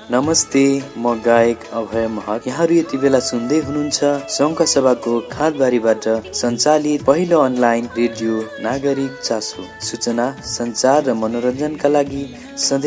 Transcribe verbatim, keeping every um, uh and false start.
नमस्ते, म गायक अभय महत। यहाँहरू यति बेला सुन्दै हुनुहुन्छ सङ्घ सभाको खादबारीबाट सञ्चालित पहिलो अनलाइन रेडियो नागरिक चासो। सूचना, सञ्चार र मनोरञ्जनका लागि सधैँ